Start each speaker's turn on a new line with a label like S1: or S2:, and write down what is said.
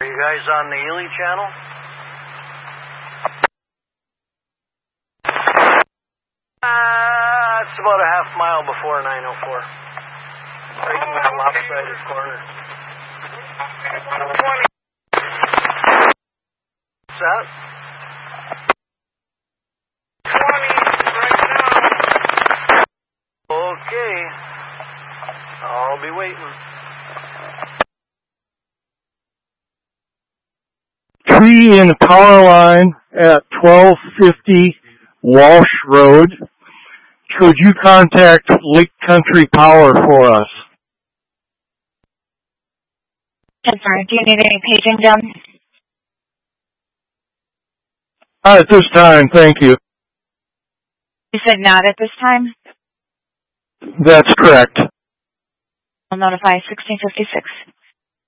S1: Are you guys on the Ely channel? It's about a half mile before 904. Right in that lopsided corner. What's that? 20 right now. Okay. I'll be waiting.
S2: Tree in the power line at 1250 Walsh Road. Could you contact Lake Country Power for us?
S3: Yes, sir. Do you need any paging done?
S2: Not at this time, thank you.
S3: You said not at this time?
S2: That's correct.
S3: I'll notify 1656.